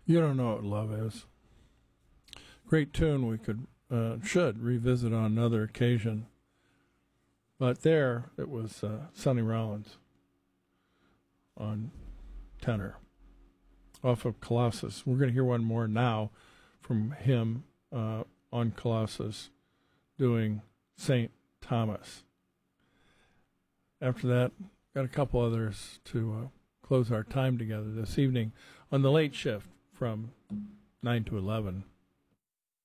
You don't know what love is. Great tune we should revisit on another occasion. But there, it was Sonny Rollins on tenor off of Colossus. We're going to hear one more now from him on Colossus doing St. Thomas. After that, got a couple others to close our time together this evening on the late shift from 9 to 11.